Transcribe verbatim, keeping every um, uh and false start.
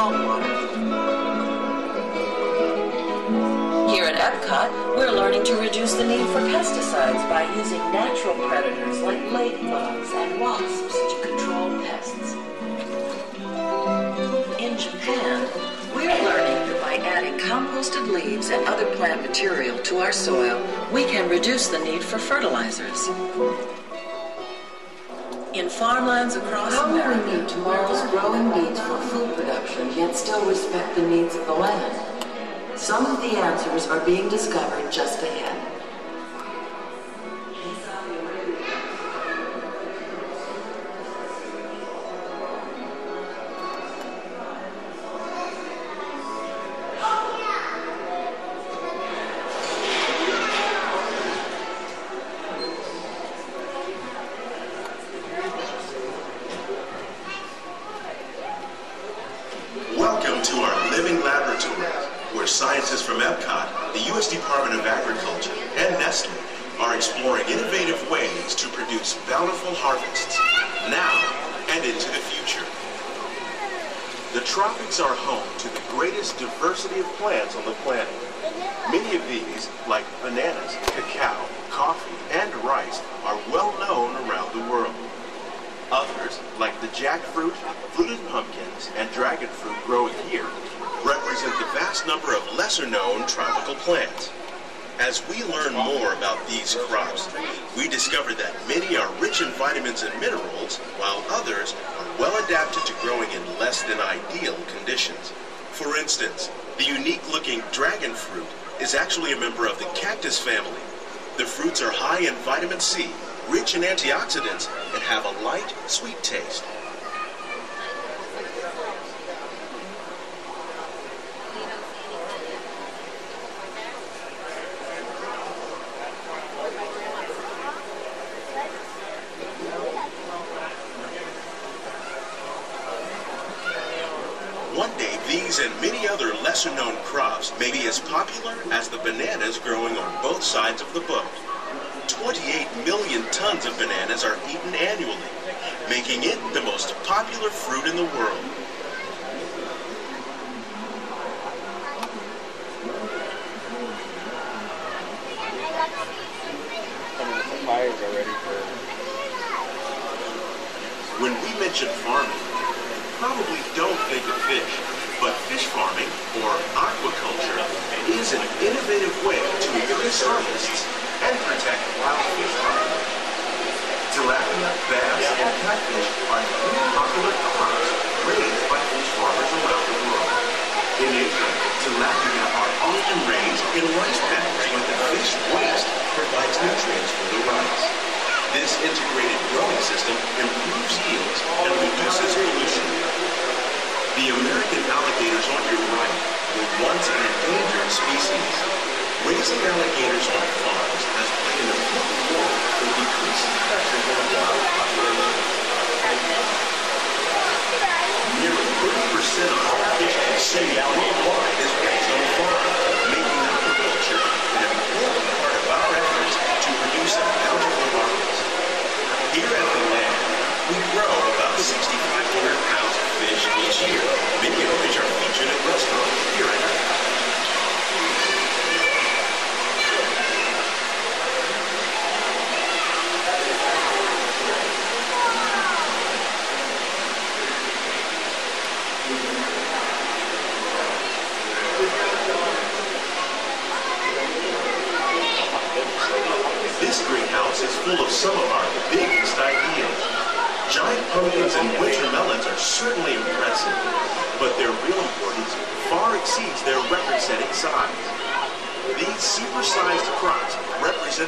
salt water. Here at Epcot, we're learning to reduce the need for pesticides by using natural predators like ladybugs and wasps to control pests. In Japan, we're learning that by adding composted leaves and other plant material to our soil, we can reduce the need for fertilizers. In farmlands across How America, will we meet tomorrow's growing needs for food production, yet still respect the needs of the land? Some of the answers are being discovered just ahead. Welcome to our living laboratory, where scientists from Epcot, the U S Department of Agriculture, and Nestle are exploring innovative ways to produce bountiful harvests now and into the future. The tropics are home to the greatest diversity of plants on the planet. Many of these, like bananas, cacao, coffee, and rice, are well known around the world. Others, like the jackfruit, fluted pumpkins, and dragon fruit growing here, represent the vast number of lesser-known tropical plants. As we learn more about these crops, we discover that many are rich in vitamins and minerals, while others are well adapted to growing in less than ideal conditions. For instance, the unique-looking dragon fruit is actually a member of the cactus family. The fruits are high in vitamin C, rich in antioxidants, and have a light, sweet taste. One day, these and many other lesser-known crops may be as popular as the bananas growing on both sides of the boat. twenty-eight million tons of bananas are eaten annually, making it the most popular fruit in the world. Some of the suppliers are ready for... When we mention farming, probably don't think of fish, but fish farming, or aquaculture, is an innovative way to increase harvests and protect wild fish farming. Tilapia, bass, and catfish are three popular crops raised by fish farmers around the world. In Asia, tilapia are often raised in rice paddies where the fish waste provides nutrients for the rice. This integrated growing system improves yields and reduces pollution. The American alligators on your right were once an endangered species. Raising alligators on farms has played an important role in decreasing pressure on wild populations. Nearly thirty percent of all fish consumed worldwide is raised on a farm, making aquaculture an important part of our efforts to produce a bountiful harvest. Here at the land, we grow about sixty-five hundred pounds of fish each year, many of which are featured in restaurants here at Epcot. This greenhouse is full of some of our biggest ideas. Giant pumpkins and winter melons are certainly impressive, but their real importance far exceeds their record-setting size. These super-sized crops represent